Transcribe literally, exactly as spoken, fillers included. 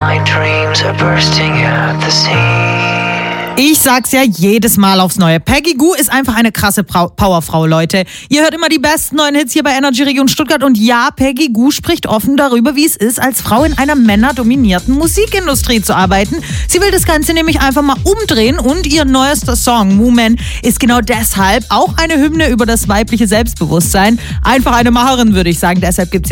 My dreams are bursting at the seams. Ich sag's ja jedes Mal aufs Neue. Peggy Gou ist einfach eine krasse Powerfrau, Leute. Ihr hört immer die besten neuen Hits hier bei Energy Region Stuttgart. Und ja, Peggy Gou spricht offen darüber, wie es ist, als Frau in einer männerdominierten Musikindustrie zu arbeiten. Sie will das Ganze nämlich einfach mal umdrehen und ihr neuester Song, Woman, ist genau deshalb auch eine Hymne über das weibliche Selbstbewusstsein. Einfach eine Macherin, würde ich sagen. Deshalb gibt's